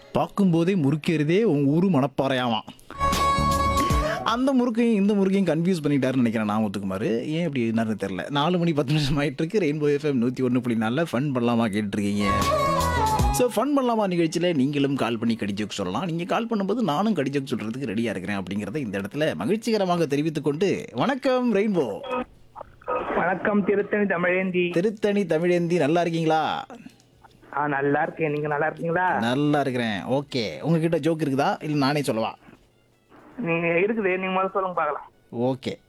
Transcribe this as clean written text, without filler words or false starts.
பார்க்கும்போதே முறுக்கிறதே உன் ஊரு மணப்பாறையாவாம். அந்த முறுக்கையும் இந்த முறுக்கையும் கன்ஃபியூஸ் பண்ணிட்டாருன்னு நினைக்கிறேன் நான் முத்துக்குமார். ஏன் இப்படி என்னன்னு தெரியல. 4 மணி 10 நிமிஷம் ஆயிட்டு இருக்கு. ரெயின்போ எஃப்எம் 101.4 ஃபன் பண்ணலாமா கேட்டுருக்கீங்க. ஸோ ஃபன் பண்ணலாமா நிகழ்ச்சியில் நீங்களும் கால் பண்ணி கடிஜோக் சொல்லலாம். நீங்கள் கால் பண்ணும்போது நானும் கடிஜோக் சொல்கிறதுக்கு ரெடியாக இருக்கிறேன் அப்படிங்கிறத இந்த இடத்துல மகிழ்ச்சிகரமாக தெரிவித்துக் கொண்டு வணக்கம் ரெயின்போ. வணக்கம் திருத்தணி தமிழேந்தி. திருத்தணி தமிழேந்தி நல்லா இருக்கீங்களா? நல்லா இருக்கேன், நீங்க நல்லா இருக்கீங்களா? நல்லா இருக்கிறேன். ஓகே, உங்ககிட்ட ஜோக் இருக்குதா இல்லை நானே சொல்லவா? நீங்க இருக்குது, நீங்க முதல்ல சொல்லுங்க பார்க்கலாம். ஓகே,